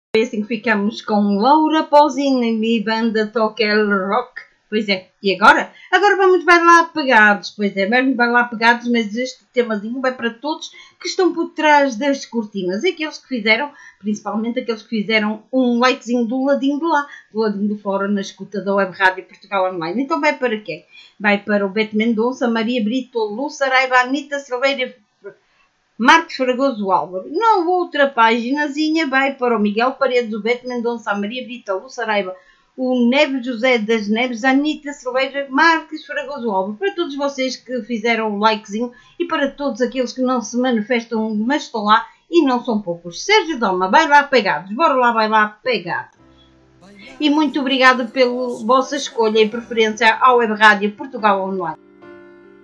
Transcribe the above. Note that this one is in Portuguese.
Foi assim que ficamos com Laura Pausini e banda Toquel Rock. Pois é, e agora? Agora vamos vai lá pegados. Pois é, vamos vai lá pegados, mas este temazinho vai para todos que estão por trás das cortinas. Aqueles que fizeram, principalmente aqueles que fizeram um likezinho do ladinho de lá, do ladinho de fora, na escuta da Web Rádio Portugal Online. Então vai para quem? Vai para o Beto Mendonça, Maria Brito, Lu Saraiva, Anitta Silveira, Marcos Fragoso Álvaro. Na outra paginazinha vai para o Miguel Paredes, o Beto Mendonça, a Maria Brita, o Lu Saraiva, o Neves José das Neves, a Anitta Silveira, Marcos Fragoso Álvaro. Para todos vocês que fizeram o likezinho e para todos aqueles que não se manifestam, mas estão lá e não são poucos. Sérgio Doma, vai lá pegados. Bora lá, vai lá pegados. E muito obrigado pela vossa escolha e preferência à Web Rádio Portugal Online.